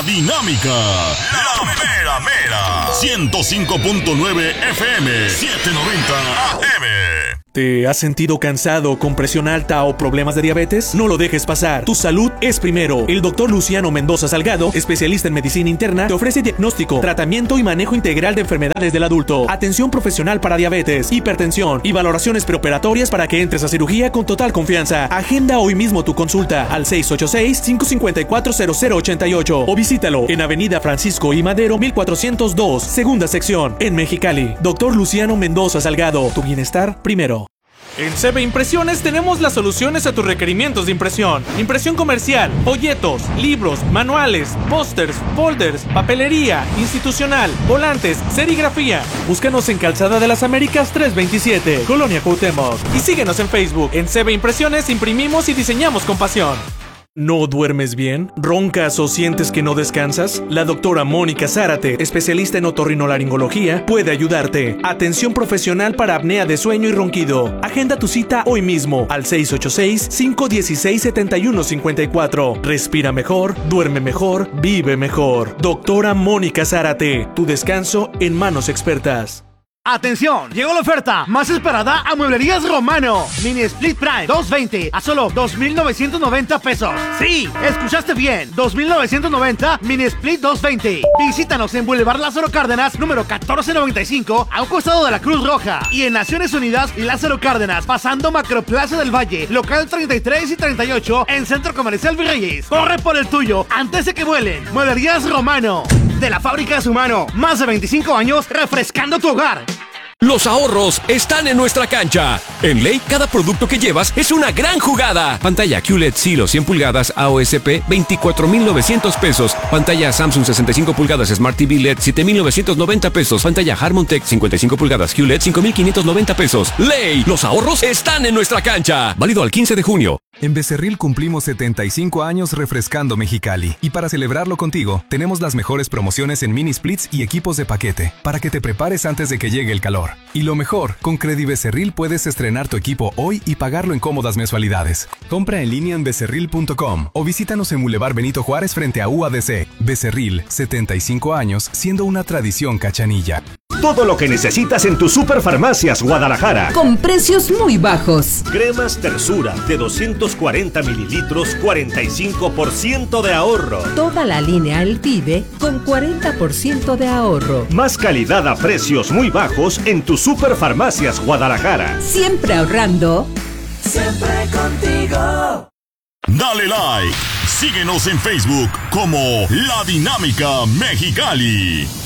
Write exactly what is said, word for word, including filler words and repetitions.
Dinámica, la mera mera. ciento cinco punto nueve F M, setecientos noventa A M. ¿Te has sentido cansado, con presión alta o problemas de diabetes? No lo dejes pasar. Tu salud es primero. El doctor Luciano Mendoza Salgado, especialista en medicina interna, te ofrece diagnóstico, tratamiento y manejo integral de enfermedades del adulto, atención profesional para diabetes, hipertensión y valoraciones preoperatorias para que entres a cirugía con total confianza. Agenda hoy mismo tu consulta al seis ocho seis, cinco cinco cuatro, cero cero ocho ocho o visítalo en Avenida Francisco I. Madero mil cuatrocientos dos, segunda sección, en Mexicali. Doctor Luciano Mendoza Salgado, tu bienestar primero. En C B Impresiones tenemos las soluciones a tus requerimientos de impresión. Impresión comercial, folletos, libros, manuales, pósters, folders, papelería, institucional, volantes, serigrafía. Búscanos en Calzada de las Américas trescientos veintisiete, Colonia Cuauhtémoc. Y síguenos en Facebook. En C B Impresiones imprimimos y diseñamos con pasión. ¿No duermes bien? ¿Roncas o sientes que no descansas? La doctora Mónica Zárate, especialista en otorrinolaringología, puede ayudarte. Atención profesional para apnea de sueño y ronquido. Agenda tu cita hoy mismo al seis ocho seis, cinco uno seis, siete uno cinco cuatro. Respira mejor, duerme mejor, vive mejor. Doctora Mónica Zárate, tu descanso en manos expertas. ¡Atención! Llegó la oferta más esperada a Mueblerías Romano. Mini Split Prime doscientos veinte a solo dos mil novecientos noventa pesos. Sí, escuchaste bien. dos mil novecientos noventa Mini Split doscientos veinte. Visítanos en Boulevard Lázaro Cárdenas, número catorce noventa y cinco, a un costado de la Cruz Roja. Y en Naciones Unidas y Lázaro Cárdenas, pasando Macroplaza del Valle, local treinta y tres y treinta y ocho, en Centro Comercial Virreyes. Corre por el tuyo antes de que vuelen. Mueblerías Romano. De la fábrica de su mano. Más de veinticinco años refrescando tu hogar. Los ahorros están en nuestra cancha. En Ley, cada producto que llevas es una gran jugada. Pantalla Q L E D Silo cien pulgadas A O S P veinticuatro mil novecientos pesos. Pantalla Samsung sesenta y cinco pulgadas Smart T V L E D siete mil novecientos noventa pesos. Pantalla Harmon Tech cincuenta y cinco pulgadas Q L E D cinco mil quinientos noventa pesos. Ley, los ahorros están en nuestra cancha. Válido al quince de junio. En Becerril cumplimos setenta y cinco años refrescando Mexicali. Y para celebrarlo contigo, tenemos las mejores promociones en mini splits y equipos de paquete, para que te prepares antes de que llegue el calor. Y lo mejor, con Credi Becerril puedes estrenar tu equipo hoy y pagarlo en cómodas mensualidades. Compra en línea en becerril punto com o visítanos en Boulevard Benito Juárez frente a U A D C. Becerril, setenta y cinco años, siendo una tradición cachanilla. Todo lo que necesitas en tu Superfarmacias Guadalajara. Con precios muy bajos. Cremas Tersura de doscientos cuarenta mililitros, cuarenta y cinco por ciento de ahorro. Toda la línea El Vive con cuarenta por ciento de ahorro. Más calidad a precios muy bajos en tu Superfarmacias Guadalajara. Siempre ahorrando. Siempre contigo. Dale like. Síguenos en Facebook como La Dinámica Mexicali.